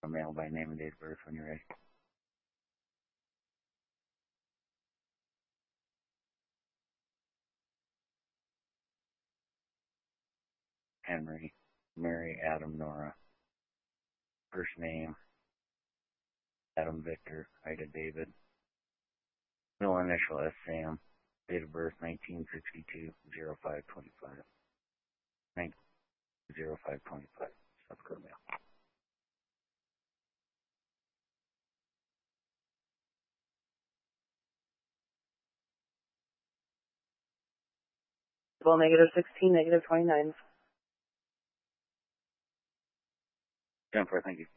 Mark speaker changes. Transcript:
Speaker 1: mail by name and date of birth when you're ready. Henry, Mary, Adam, Nora. First name, Adam, Victor, Ida, David. Middle initial, S. Sam. Date of birth, 1962, 0525. 0525. South Dakota mail.
Speaker 2: Well, -16, -29.
Speaker 1: Jennifer, thank you.